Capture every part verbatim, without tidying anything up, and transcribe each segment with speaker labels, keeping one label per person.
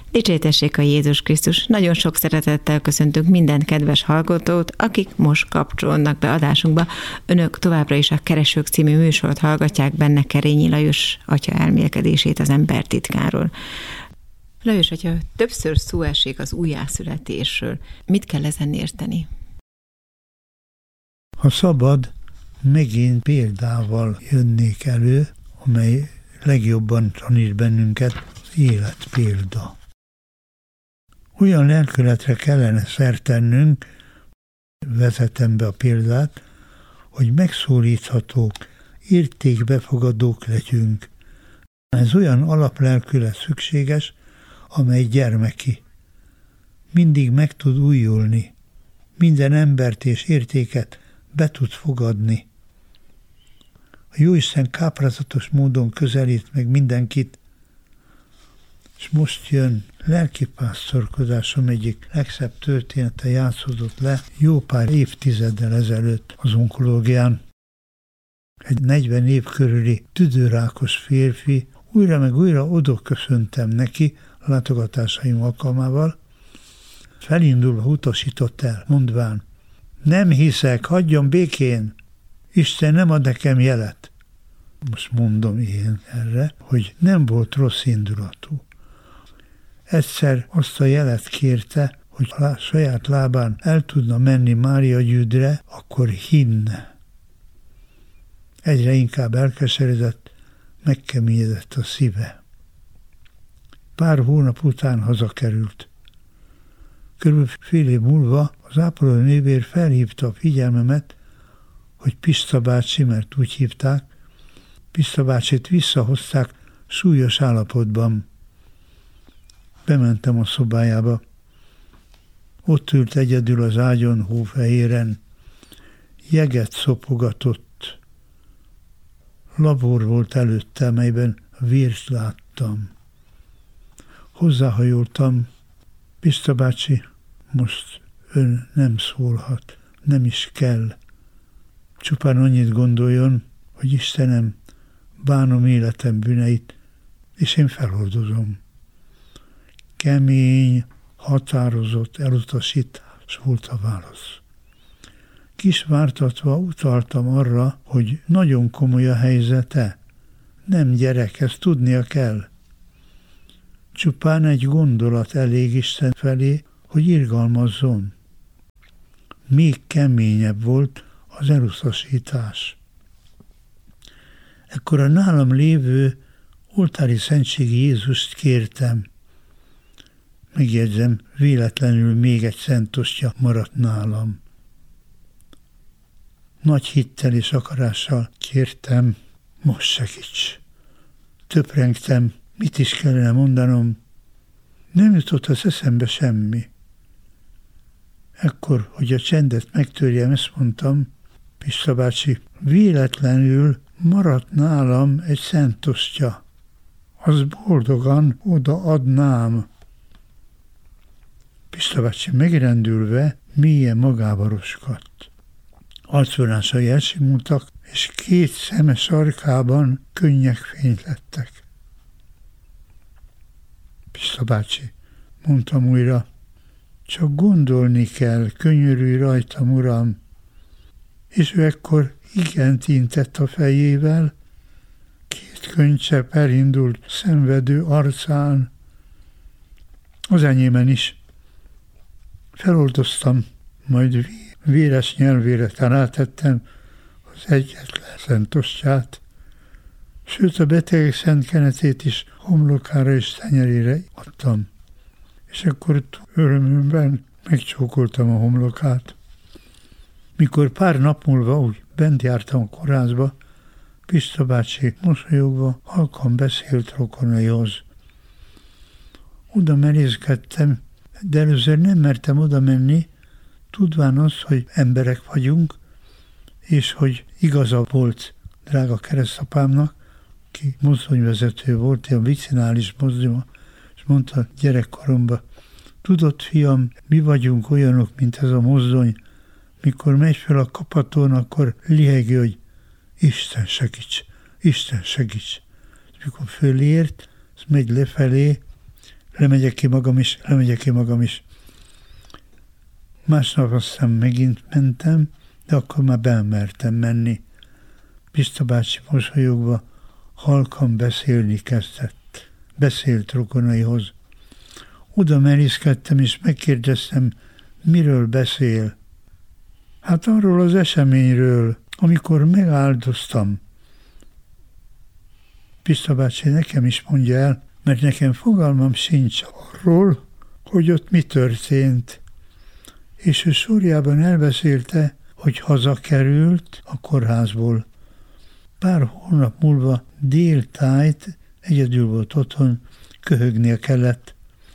Speaker 1: Dicsértessék a Jézus Krisztus! Nagyon sok szeretettel köszöntünk minden kedves hallgatót, akik most kapcsolódnak be adásunkba. Önök továbbra is a Keresők című műsort hallgatják, benne Kerényi Lajos atya elmélkedését az ember titkáról. Lajos atya, többször szó esik az újjászületésről. Mit kell ezen érteni?
Speaker 2: Ha szabad, megint példával jönnék elő, amely legjobban tanít bennünket, az élet példa. Olyan lelkületre kellene szert tennünk, vezetem be a példát, hogy megszólíthatók, értékbefogadók legyünk. Ez olyan alaplelkület szükséges, amely gyermeki. Mindig meg tud újulni, minden embert és értéket be tud fogadni. A Jóisten káprázatos módon közelít meg mindenkit, és most jön lelkipásztorkodásom egyik legszebb története játszódott le jó pár évtizeddel ezelőtt az onkológián. Egy negyven év körüli tüdőrákos férfi, újra meg újra odaköszöntem neki a látogatásaim alkalmával. Felindulva utasított el, mondván: nem hiszek, hagyjon békén, Isten nem ad nekem jelet. Most mondom én erre, hogy nem volt rossz indulatú. Egyszer azt a jelet kérte, hogy ha saját lábán el tudna menni Mária gyűdre, akkor hinne. Egyre inkább elkeseredett, megkeményedett a szíve. Pár hónap után hazakerült. Körülbelül fél év múlva az ápoló nővér felhívta a figyelmemet, hogy Pista bácsi, mert úgy hívták, Pista bácsit visszahozták súlyos állapotban. Bementem a szobájába. Ott ült egyedül az ágyon, hófehéren. Jeget szopogatott. Labor volt előtte, melyben vért láttam. Hozzáhajoltam: Pista bácsi, most ön nem szólhat, nem is kell. Csupán annyit gondoljon, hogy Istenem, bánom életem bűneit, és én feloldozom. Kemény, határozott elutasítás volt a válasz. Kisvártatva utaltam arra, hogy nagyon komoly a helyzete. Nem gyerek, ezt tudnia kell. Csupán egy gondolat elég Isten felé, hogy irgalmazzon. Még keményebb volt az elutasítás. Ekkor a nálam lévő oltári szentségi Jézust kértem. Megjegyzem, véletlenül még egy szentostya maradt nálam. Nagy hittel és akarással kértem: most segíts. Töprengtem, mit is kellene mondanom. Nem jutott az eszembe semmi. Ekkor, hogy a csendet megtörjem, ezt mondtam: Pista bácsi, véletlenül maradt nálam egy szentostya. Az boldogan odaadnám. Pista bácsi megrendülve mélyen magába roskadt. Arcvonásai elsimultak, és két szeme sarkában könnyek fénylettek. Pista bácsi, mondtam újra, csak gondolni kell, könyörülj rajtam, uram. És ő ekkor igent intett a fejével, két könycsepp elindult szenvedő arcán, az enyémen is. Feloldoztam, majd véres nyelvére rátettem az egyetlen szentostját, sőt a beteg szent kenetét is homlokára és tenyerére adtam. És akkor örömömben megcsókoltam a homlokát. Mikor pár nap múlva úgy bent jártam a kórházba, Pista bácsi mosolyogva halkan beszélt rokonaihoz. Oda merészkedtem, de először nem mertem oda menni, tudván azt, hogy emberek vagyunk, és hogy igaza volt drága keresztapámnak, ki mozdonyvezető volt, ilyen vicinális mozdonyba, és mondta gyerekkoromban: tudod, fiam, mi vagyunk olyanok, mint ez a mozdony, mikor megy fel a kapaton, akkor lihegő, hogy Isten segíts, Isten segíts. És mikor fölért, az megy lefelé, lemegyek ki magam is, lemegyek ki magam is. Másnap aztán megint mentem, de akkor már bemertem menni. Pista bácsi mosolyogva halkan beszélni kezdett. Beszélt rokonaihoz. Oda merészkedtem, és megkérdeztem, miről beszél. Hát arról az eseményről, amikor megáldoztam. Pista bácsi nekem is mondja el, mert nekem fogalmam sincs arról, hogy ott mi történt. És ő sorjában elbeszélte, hogy hazakerült a kórházból. Pár hónap múlva déltájt egyedül volt otthon, köhögnie kellett.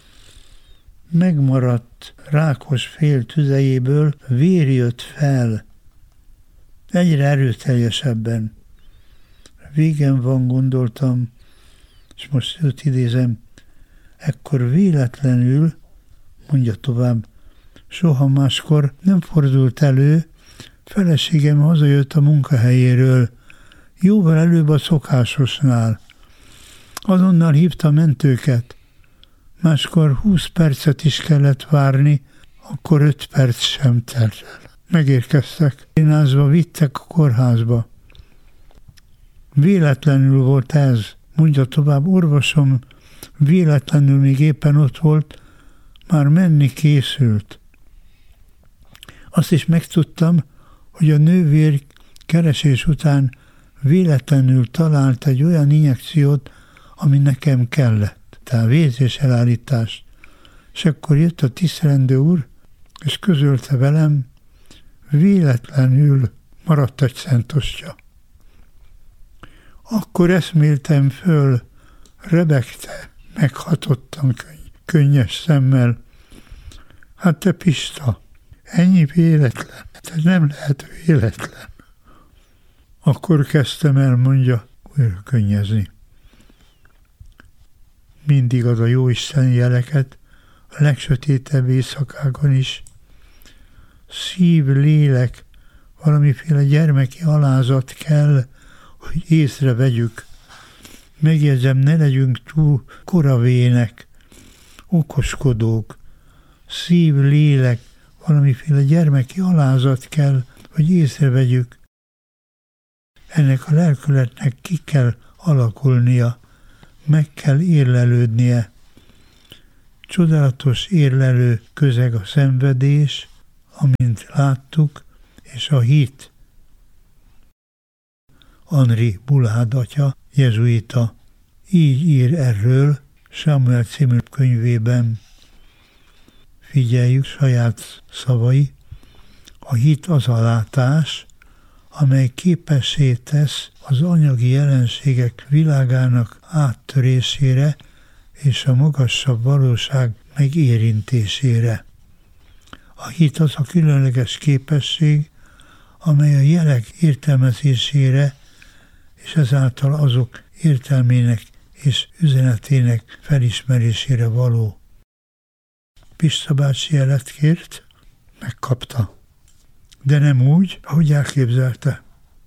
Speaker 2: Megmaradt rákos fél tüzejéből vér jött fel, egyre erőteljesebben. Végem van, gondoltam, és most őt idézem, ekkor véletlenül, mondja tovább, soha máskor nem fordult elő, feleségem hazajött a munkahelyéről, jóval előbb a szokásosnál. Azonnal hívta a mentőket. Máskor húsz percet is kellett várni, akkor öt perc sem telt el. Megérkeztek. Énázva vittek a kórházba. Véletlenül volt ez, mondja tovább, orvosom véletlenül még éppen ott volt, már menni készült. Azt is megtudtam, hogy a nővér keresés után véletlenül talált egy olyan injekciót, ami nekem kellett, tehát vérzés elállítás. És akkor jött a tisztrendő úr, és közölte velem, véletlenül maradt egy centostja. Akkor eszméltem föl, rebegte, meghatottam könny- könnyes szemmel. Hát te Pista, ennyi véletlen, ez nem lehet véletlen. Akkor kezdtem el, mondja, újra könnyezni. Mindig ad a jóisten jeleket, a legsötétebb éjszakákon is. Szív, lélek, valamiféle gyermeki alázat kell, hogy észrevegyük. Megjegyzem, ne legyünk túl koravének, okoskodók. Szív, lélek, valamiféle gyermeki alázat kell, hogy észrevegyük. Ennek a lelkületnek ki kell alakulnia, meg kell érlelődnie. Csodálatos érlelő közeg a szenvedés, amint láttuk, és a hit. Henri Bulád atya, jezuita, így ír erről Sámuel című könyvében. Figyeljük saját szavai, a hit az a látás, amely képessé tesz az anyagi jelenségek világának áttörésére és a magasabb valóság megérintésére. A hit az a különleges képesség, amely a jelek értelmezésére és ezáltal azok értelmének és üzenetének felismerésére való. Pista bácsi jelet kért, megkapta, de nem úgy, ahogy elképzelte.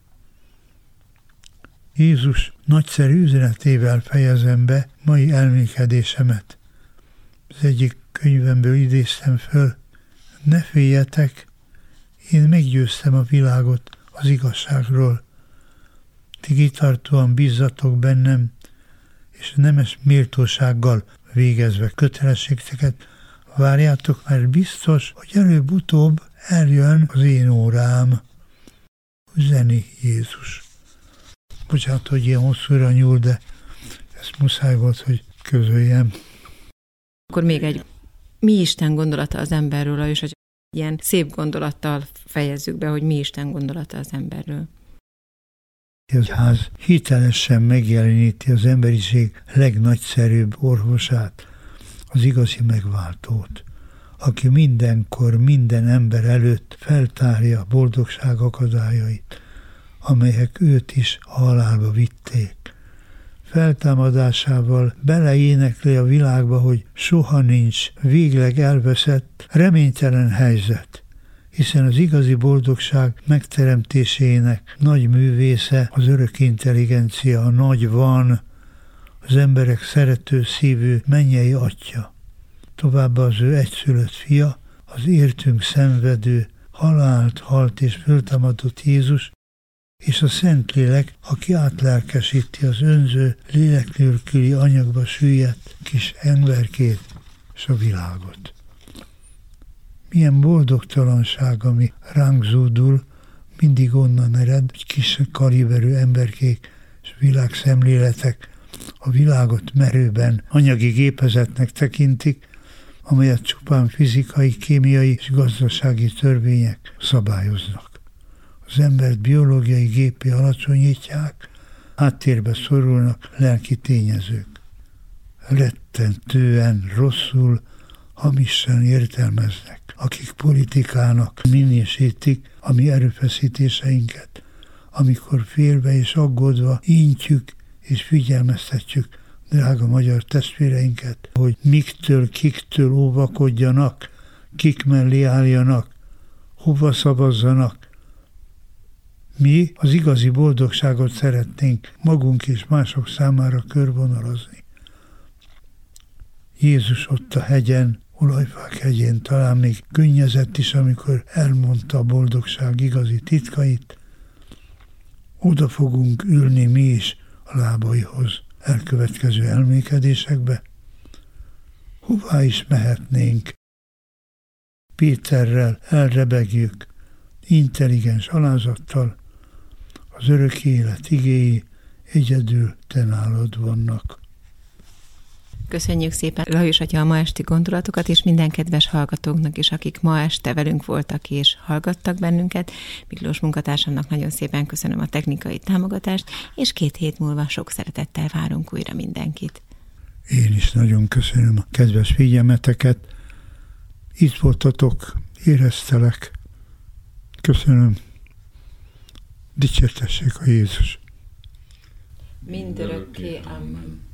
Speaker 2: Jézus nagyszerű üzenetével fejezem be mai elmékedésemet. Az egyik könyvemből idéztem föl, ne féljetek, én meggyőztem a világot az igazságról. Ti kitartóan bízzatok bennem, és nemes méltósággal végezve kötelességeket várjátok, mert biztos, hogy előbb-utóbb eljön az én órám. Üzeni Jézus. Bocsánat, hogy ilyen hosszúra nyúl, de ez muszáj volt, hogy közöljem.
Speaker 1: Akkor még egy, mi Isten gondolata az emberről, és hogy ilyen szép gondolattal fejezzük be, hogy mi Isten gondolata az emberről.
Speaker 2: Az ház hitelesen megjeleníti az emberiség legnagyszerűbb orvosát, az igazi megváltót, aki mindenkor minden ember előtt feltárja a boldogság akadályait, amelyek őt is a halálba vitték. Feltámadásával beleénekli a világba, hogy soha nincs végleg elveszett, reménytelen helyzet, hiszen az igazi boldogság megteremtésének nagy művésze az örök intelligencia, a nagy van, az emberek szerető szívű mennyei Atya. Továbbá az ő egyszülött fia, az értünk szenvedő, halált, halt és föltámadott Jézus, és a Szentlélek, aki átlelkesíti az önző, lélek nélküli anyagba süllyedt kis emberkét és a világot. Milyen boldogtalanság, ami ránk zúdul, mindig onnan ered, hogy kis kaliberű emberkék és világszemléletek a világot merőben anyagi gépezetnek tekintik, amelyet csupán fizikai, kémiai és gazdasági törvények szabályoznak. Az embert biológiai gépé alacsonyítják, háttérbe szorulnak lelki tényezők. Rettentően rosszul, hamisan értelmeznek, akik politikának minősítik a mi erőfeszítéseinket, amikor félve és aggódva intjük és figyelmeztetjük drága magyar testvéreinket, hogy miktől, kiktől óvakodjanak, kik mellé álljanak, hova szavazzanak. Mi az igazi boldogságot szeretnénk magunk és mások számára körvonalazni. Jézus ott a hegyen, Olajfák hegyén talán még könnyezett is, amikor elmondta a boldogság igazi titkait. Oda fogunk ülni mi is a lábaihoz elkövetkező elmékedésekbe. Hová is mehetnénk? Péterrel elrebegjük, intelligens alázattal, az örök élet igéi egyedül te nálad vannak.
Speaker 1: Köszönjük szépen, Lajos atya, a ma esti gondolatokat, és minden kedves hallgatóknak is, akik ma este velünk voltak és hallgattak bennünket. Miklós munkatársamnak nagyon szépen köszönöm a technikai támogatást, és két hét múlva sok szeretettel várunk újra mindenkit.
Speaker 2: Én is nagyon köszönöm a kedves figyelmeteket. Itt voltatok, éreztelek. Köszönöm. Dicsértessék a Jézus.
Speaker 1: Mindörökké. Amen.